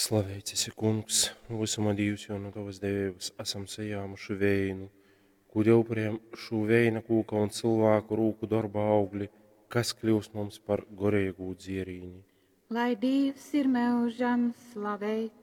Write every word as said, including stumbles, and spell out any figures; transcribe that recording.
Slavēts esi, kungs, visuma Dievs, jo no tavas dēvas esam sajāmuši vēju, kur jau priem šo vēja kūka un cilvēku rūku darba augļi, kas kļūst mums par gorēgu dzierīni. Lai Dievs ir mūžam slavēts.